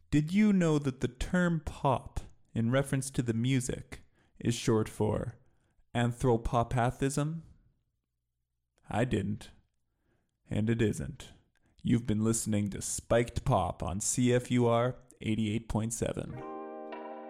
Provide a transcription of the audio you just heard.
Did you know that the term pop, in reference to the music, is short for anthropopathism? I didn't, and it isn't. You've been listening to Spiked Pop on CFUR 88.7.